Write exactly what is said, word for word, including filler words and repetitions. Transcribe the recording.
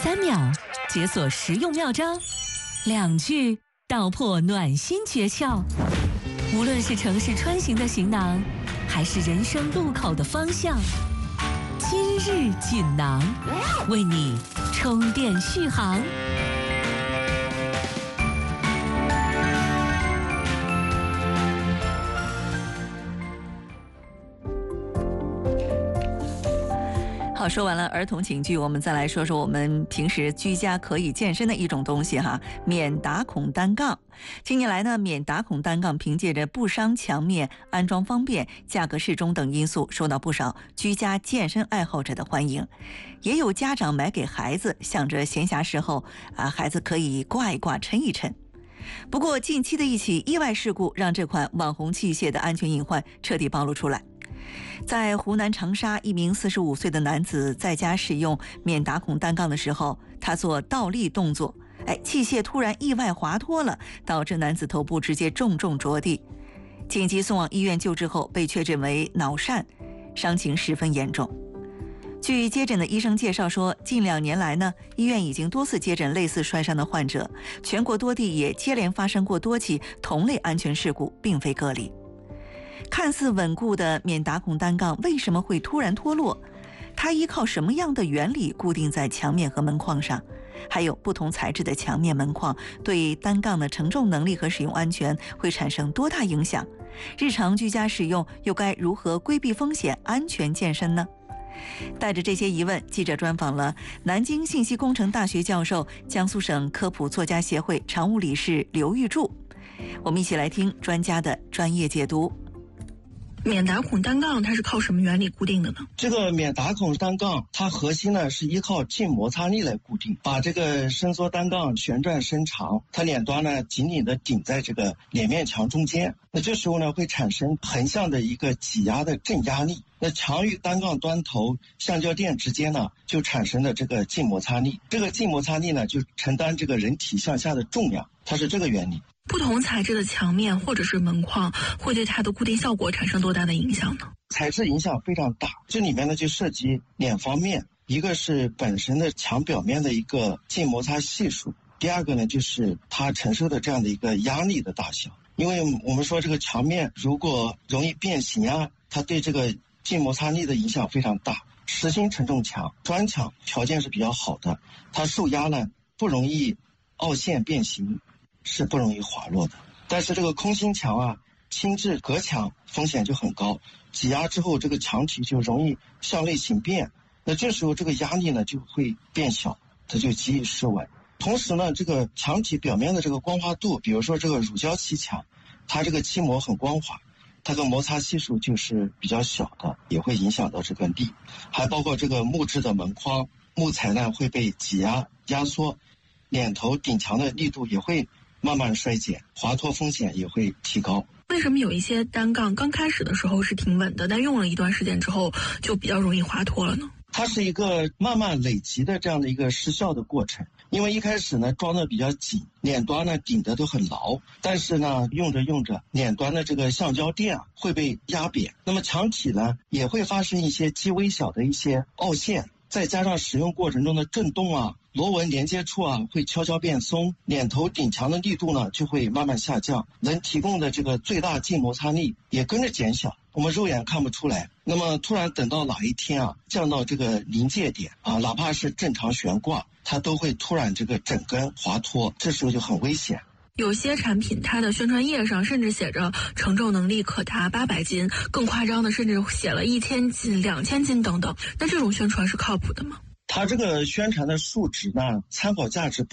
三秒解锁实用妙招，两句道破暖心诀窍。无论是城市穿行的行囊，还是人生路口的方向，今日锦囊为你充电续航。好，说完了儿童寝具，我们再来说说我们平时居家可以健身的一种东西哈，免打孔单杠。近年来呢，免打孔单杠凭借着不伤墙面、安装方便、价格适中等因素，受到不少居家健身爱好者的欢迎。也有家长买给孩子，想着闲暇时候啊，孩子可以挂一挂、抻一抻。不过近期的一起意外事故，让这款网红器械的安全隐患彻底暴露出来。在湖南长沙，一名四十五岁的男子在家使用免打孔单杠的时候，他做倒立动作，哎，器械突然意外滑脱了，导致男子头部直接重重着地。紧急送往医院救治后，被确诊为脑疝，伤情十分严重。据接诊的医生介绍说，近两年来呢，医院已经多次接诊类似摔伤的患者，全国多地也接连发生过多起同类安全事故，并非个例。看似稳固的免打孔单杠为什么会突然脱落？它依靠什么样的原理固定在墙面和门框上？还有不同材质的墙面门框对单杠的承重能力和使用安全会产生多大影响？日常居家使用又该如何规避风险，安全健身呢？带着这些疑问，记者专访了南京信息工程大学教授、江苏省科普作家协会常务理事刘玉柱。我们一起来听专家的专业解读。 免打孔单杠它是靠什么原理固定的呢？ 这个免打孔单杠它核心呢是依靠静摩擦力来固定，把这个伸缩单杠旋转伸长，它脸端呢紧紧的顶在这个脸面墙中间，那这时候呢会产生横向的一个挤压的正压力，那墙与单杠端头橡胶垫之间呢就产生了这个静摩擦力，这个静摩擦力呢就承担这个人体向下的重量，它是这个原理。 不同材质的墙面或者是门框会对它的固定效果产生多大的影响呢？ 材质影响非常大，这里面呢就涉及两方面，一个是本身的墙表面的一个静摩擦系数，第二个呢就是它承受的这样的一个压力的大小。因为我们说这个墙面如果容易变形啊，它对这个静摩擦力的影响非常大。实心承重墙、砖墙条件是比较好的，它受压呢不容易凹陷变形，是不容易滑落的。但是这个空心墙啊、轻质隔墙风险就很高，挤压之后这个墙体就容易向内形变，那这时候这个压力呢就会变小，它就极易失稳。同时呢，这个墙体表面的这个光滑度，比如说这个乳胶漆墙，它这个漆膜很光滑，它的摩擦系数就是比较小的，也会影响到这个力。还包括这个木质的门框，木材呢会被挤压压缩，脸头顶墙的力度也会慢慢衰减，滑脱风险也会提高。 为什么有一些单杠刚开始的时候是挺稳的，但用了一段时间之后就比较容易滑脱了呢？ 它是一个慢慢累积的这样的一个失效的过程。因为一开始呢装的比较紧，脸端呢顶的都很牢，但是呢用着用着脸端的这个橡胶垫啊会被压扁，那么墙体呢也会发生一些极微小的一些凹陷，再加上使用过程中的震动啊、螺纹连接处啊会悄悄变松，脸头顶墙的力度呢就会慢慢下降，能提供的这个最大静摩擦力也跟着减小，我们肉眼看不出来。那么突然等到哪一天啊降到这个临界点啊，哪怕是正常悬挂，它都会突然这个整根滑脱，这时候就很危险。 有些产品它的宣传页上甚至写着承重能力可达八百斤，更夸张的甚至写了一千斤、两千斤等等，那这种宣传是靠谱的吗？ 它这个宣传的数值呢参考价值不